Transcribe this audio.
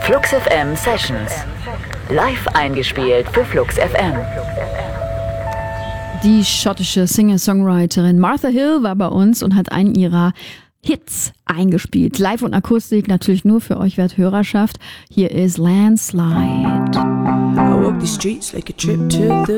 Flux FM Sessions. Live eingespielt für Flux FM. Die schottische Singer-Songwriterin Martha Hill war bei uns und hat einen ihrer Hits eingespielt. Live und Akustik natürlich nur für euch Werthörerschaft. Hier ist Landslide. I walk the streets like a trip to the